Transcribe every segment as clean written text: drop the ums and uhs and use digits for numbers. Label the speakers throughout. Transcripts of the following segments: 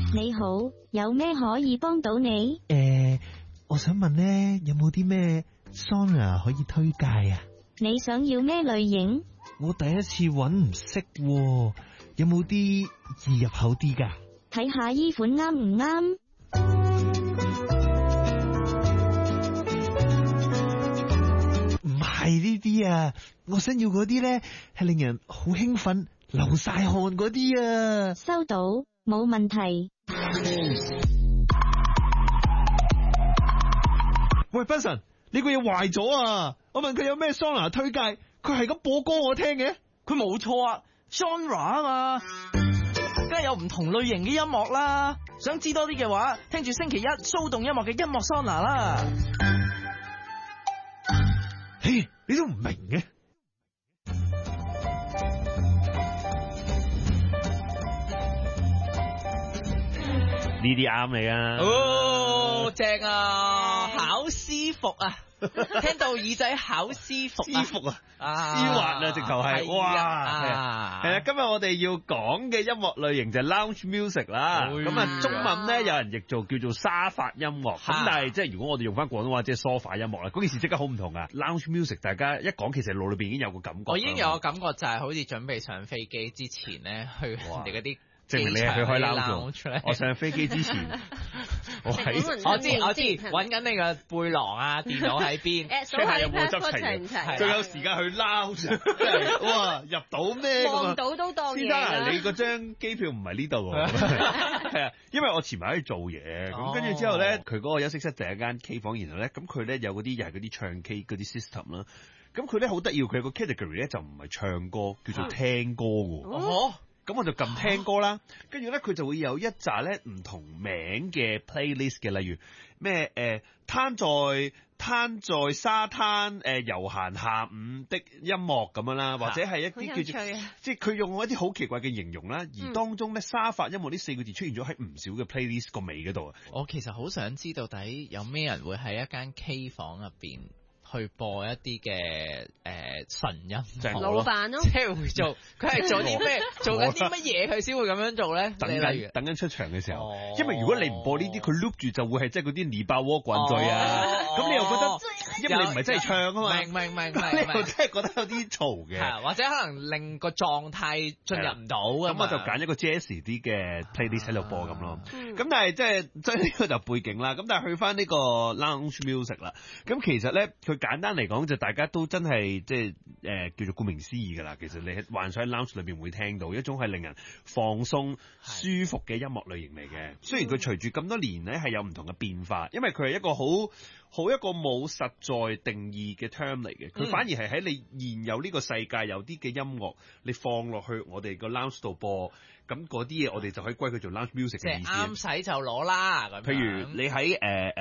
Speaker 1: 你好，有咩可以幫到你？
Speaker 2: 我想問呢，有冇啲咩 sauna 可以推介啊？
Speaker 1: 你想要咩類型？
Speaker 2: 我第一次搵唔識喎，有冇啲易入口啲㗎？
Speaker 1: 睇下衣款啱唔啱？
Speaker 2: 唔係呢啲啊，我想要嗰啲咧係令人好興奮、流晒汗嗰啲啊！
Speaker 1: 收到，冇問題。
Speaker 2: 喂，賓神，你個嘢壞咗啊！我問佢有咩 sauna 推介，佢係咁播歌我聽嘅。
Speaker 3: 佢冇錯啊 ，genre 啊嘛，梗係有唔同類型嘅音樂啦。想知多啲嘅話，聽住星期一騷動音樂嘅音樂 sauna 啦。
Speaker 2: 嘿，你都唔明嘅。呢啲啱你啊！
Speaker 3: 哦，正啊，考師服啊，聽到耳仔考師服啊，
Speaker 2: 師服啊，絲滑啊，直頭係，哇，係啊！今日我哋要講嘅音樂類型就係 lounge music 啦。咁啊，中文咧有人譯做叫做沙發音樂，咁但係即係如果我哋用翻廣東話，即係梳化音樂啦。嗰件事即刻好唔同啊 ！lounge music 大家一講，其實腦裏邊已經有個感覺。
Speaker 4: 我已經有個感覺，就係好似準備上飛機之前咧，去人哋嗰啲。
Speaker 2: 證明你係去開 lounge。我上飛機之前，我知
Speaker 4: 揾緊你個背囊啊，電腦喺邊
Speaker 2: check 下有冇執齊，仲有時間去 lounge。哇，入到咩？
Speaker 5: 望到都當嘢啦。
Speaker 2: 先生，你嗰張機票唔係呢度喎。係啊，因為我前排喺度做嘢，咁跟住之後咧，佢嗰個休息室就係一間 K 房，然後咧，咁佢咧有嗰啲又係嗰啲唱 K 嗰啲 system 啦。咁佢咧好得意，佢個 category 咧就唔係唱歌，叫做聽歌喎。咁我就撳聽歌啦，跟住咧佢就會有一紮咧唔同名嘅 playlist 嘅，例如咩攤在沙灘悠閒下午的音樂咁樣啦，或者係一啲叫做即係佢用一啲好奇怪嘅形容啦，而當中咧沙發音樂呢4個字出現咗喺唔少嘅 playlist 個尾嗰度啊！
Speaker 4: 我其實好想知道底有咩人會喺一間 K 房入邊去播一啲嘅純音樂，
Speaker 5: 老闆咯，
Speaker 4: 即係會做，佢係做啲咩？做緊啲乜嘢佢先會咁樣做咧？
Speaker 2: 等緊出場嘅時候，因為如果你唔播呢啲，佢 loop 住就會係即係嗰啲泥巴鍋滾醉啊！咁你又覺得，因為你唔係真係唱啊嘛，
Speaker 4: 明，
Speaker 2: 你又真係覺得有啲嘈嘅，
Speaker 4: 或者可能令個狀態進入唔到咁
Speaker 2: 我就揀一個 jazz 啲嘅 playlist 喺度播咁咯。咁但係即係呢個就背景啦。咁但係去翻呢個 lounge music 啦。咁其實咧佢簡單嚟講就大家都真係即係叫做顧名思義㗎啦。其實你幻想喺 lounge 裏邊會聽到一種係令人放鬆舒服嘅音樂類型嚟嘅。雖然佢隨住咁多年咧係有唔同嘅變化，因為佢係一個好一個冇實在定義嘅 term 嚟嘅。佢反而係喺你現有呢個世界有啲嘅音樂，你放落去我哋個 lounge 度播，咁嗰啲嘢我哋就可以歸佢做 lounge music 嘅意思。
Speaker 4: 啱使就攞啦。
Speaker 2: 譬如你喺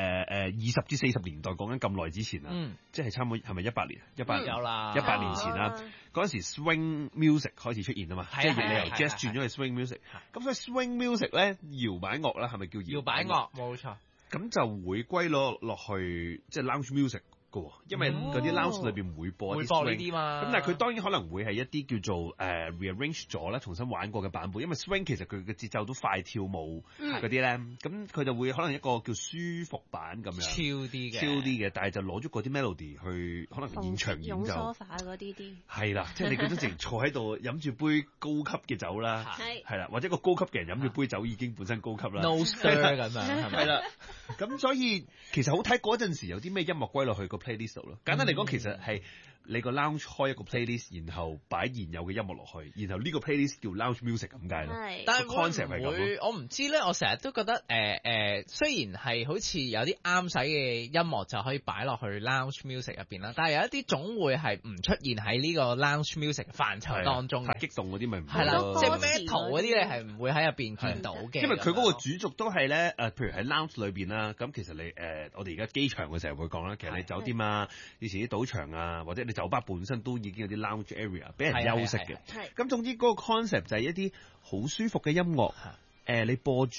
Speaker 2: 20至40年代講緊咁耐之前啊，即係差唔多係咪18年？18年有啦，18年前啦，嗰陣時 swing music 開始出現啊嘛，即係你由 jazz 轉咗去 swing music。咁所以 swing music 咧，搖擺樂啦，係咪叫搖擺樂？
Speaker 4: 冇錯。咁
Speaker 2: 就會歸落去即係 lounge music 嘅，因為嗰啲 lounge 裏邊會播一啲 swing 嘛。咁但係佢當然可能會係一啲叫做rearrange 咗啦，重新玩過嘅版本。因為 swing 其實佢嘅節奏都快，跳舞嗰啲咧，咁佢就會可能一個叫舒服版咁樣，超啲嘅，但係就攞咗嗰啲 melody 去可能現場演奏。
Speaker 5: 用梳化嗰啲
Speaker 2: 係啦，即係你嗰種直情坐喺度飲住杯高級嘅酒啦，係啦，或者個高級嘅人飲住杯酒已經本身高級啦
Speaker 4: ，no stir 咁樣
Speaker 2: 係啦。咁所以其實好睇嗰陣時有啲咩音樂歸落去個 playlist 度咯。簡單嚟講，其實係你個 lounge 開一個 playlist，然後擺現有嘅音樂落去，然後呢個 playlist 叫 lounge music 咁解咯。
Speaker 4: 但係
Speaker 2: concept 係咁。
Speaker 4: 我唔知咧，我成日都覺得雖然係好似有啲啱使嘅音樂就可以擺落去 lounge music 入邊啦，但係有一啲總會係唔出現喺呢個 lounge music 範疇當中。
Speaker 2: 太激動嗰啲咪唔
Speaker 4: 係啦，即係 metal 嗰啲你係唔會喺入邊見到嘅。
Speaker 2: 因為佢嗰個主軸都係咧譬如喺 lounge 裏邊啦，咁其實你我哋而家機場嘅時候會講啦，其實你酒店啊，以前啲賭場啊，或者你酒吧本身都已經有啲 lounge area 俾人休息嘅。咁總之嗰個 concept 就係一啲好舒服嘅音樂，你播住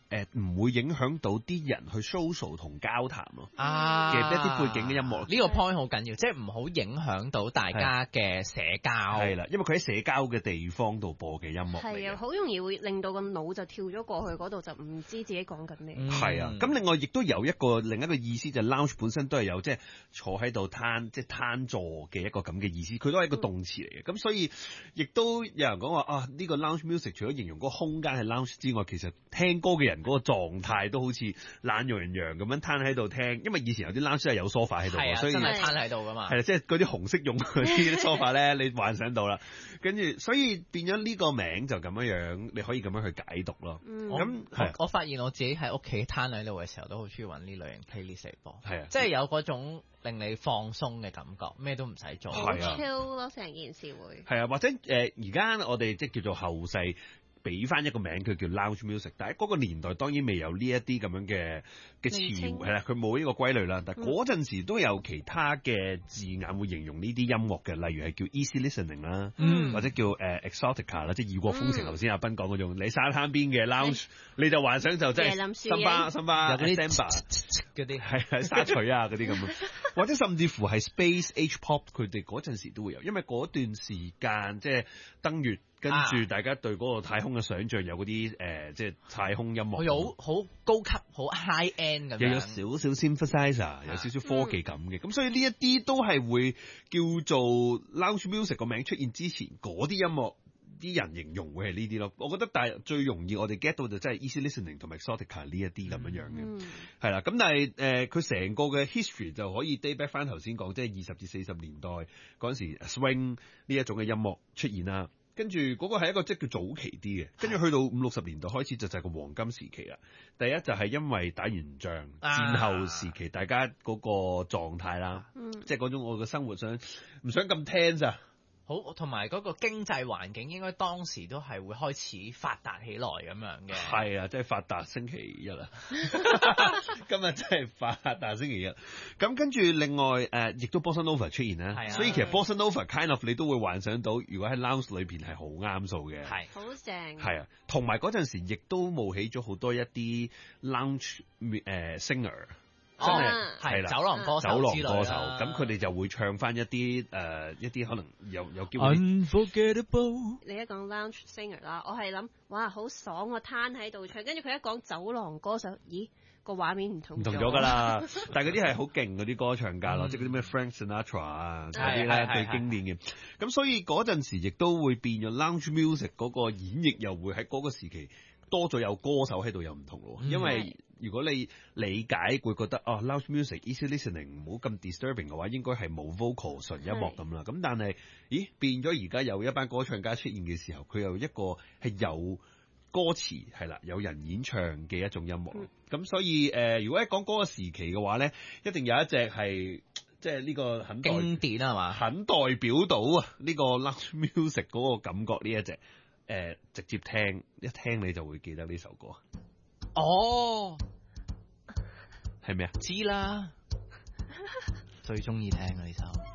Speaker 2: 唔會影響到啲人去 social 同交談咯。
Speaker 4: 啊
Speaker 2: 嘅一啲背景嘅音樂，
Speaker 4: 呢個 point 好緊要，即係唔好影響到大家嘅社交。
Speaker 2: 係啦，因為佢喺社交嘅地方度播嘅音樂嚟
Speaker 5: 係啊，
Speaker 2: 嘅。
Speaker 5: 好容易會令到個腦就跳咗過去嗰度，就唔知自己講緊咩。
Speaker 2: 係啊，咁另外亦都有另一個意思就係 lounge 本身都係有即係坐喺度攤坐嘅一個咁嘅意思，佢都係一個動詞嚟嘅。咁所以亦都有人講話呢個 lounge music 除咗形容嗰個空間係 lounge 之外，其實聽歌嘅人嗰個狀態都好似懶洋洋咁樣攤喺度聽，因為以前有啲 lounge 係有 sofa 喺度，所以
Speaker 4: 真係攤喺度噶嘛。
Speaker 2: 係啦，即係嗰啲紅色用嗰啲 sofa 咧，你幻想到啦。跟住所以變咗呢個名就咁樣，你可以咁樣去解讀咯。咁
Speaker 4: 我發現我自己喺屋企攤喺度嘅時候，都好中意揾呢類型 playlist 嚟播。
Speaker 2: 係啊，
Speaker 4: 即係有嗰種令你放鬆嘅感覺，咩都唔使做。
Speaker 5: 好 chill 咯，成件事會。
Speaker 2: 係啊，或者而家我哋即係叫做後世。俾翻一個名，佢叫 lounge music，但係嗰個年代當然未有呢一啲咁樣嘅詞彙，係啦，佢冇呢個歸類啦。但係嗰陣時都有其他嘅字眼會形容呢啲音樂嘅，例如係叫 easy listening 啦，或者叫exotica 啦，即係異國風情。頭先阿斌講嗰種，你沙灘邊嘅 lounge，你就幻想就即係森巴有嗰啲 samba 嗰啲係沙錘啊嗰啲咁，或者甚至乎係 space age pop，佢哋嗰陣時都會有，因為嗰段時間即係登月。跟住大家對嗰個太空嘅想像有嗰啲即係太空音樂，
Speaker 4: 有好高級、好 high end 咁樣，
Speaker 2: 又有少少 synthesizer，有少少科技感嘅。咁所以呢一啲都係會叫做 lounge music 個名出現之前，嗰啲音樂啲人形容會係呢啲咯。我覺得但係最容易我哋 get 到就真係 easy listening 同埋 exotica 呢一啲咁樣嘅，係啦。咁但係佢成個嘅 history 就可以 date back 翻頭先講，即係20至40年代嗰陣時 swing 呢一種嘅音樂出現啦。跟住嗰個係一個即係叫早期啲嘅，跟住去到50、60年代開始就係個黃金時期啦。第一就係因為打完仗，戰後時期大家嗰個狀態啦，即係嗰種我嘅生活唔想咁聽咋。
Speaker 4: 好，同埋嗰個經濟環境應該當時都係會開始發達起來咁樣嘅。
Speaker 2: 係啊，即係發達星期一啦。今日真係發達星期一。咁跟住另外亦都 Bossa Nova 出現啦。所以其實 Bossa Nova kind of 你都會幻想到，如果喺 lounge 裏邊係好啱數嘅。
Speaker 4: 係。
Speaker 5: 好正。
Speaker 2: 係啊，同埋嗰陣時亦都冒起咗好多一啲 lounge singer。真係
Speaker 4: 走廊歌手，
Speaker 2: 咁佢哋就會唱翻一啲可能有機會。
Speaker 5: Unforgettable。你一講 lounge singer 啦，我係諗哇好爽，我攤喺度唱，跟住佢一講走廊歌手，咦個畫面唔同咗
Speaker 2: 㗎啦。但係嗰啲係好勁嗰啲歌唱家咯，即係嗰啲咩 Frank Sinatra 啊嗰啲咧最經典嘅。咁所以嗰陣時亦都會變咗 lounge music 嗰個演繹又會喺嗰個時期多咗有歌手喺度又唔同咯，因為如果你理解會覺得lounge music easy listening 唔好咁 disturbing 嘅話，應該係冇 vocal 純音樂咁啦。咁但係變咗而家有一班歌唱家出現嘅時候，佢又一個係有歌詞係啦，有人演唱嘅一種音樂。咁所以如果一講嗰個時期嘅話咧，一定有一隻係即係呢個很
Speaker 4: 經典係嘛，
Speaker 2: 很代表到呢個 lounge music 嗰個感覺呢一隻。直接聽，一聽你就會記得呢首歌。
Speaker 4: 哦，
Speaker 2: 係咩啊？
Speaker 4: 知啦，最中意聽嘅呢首。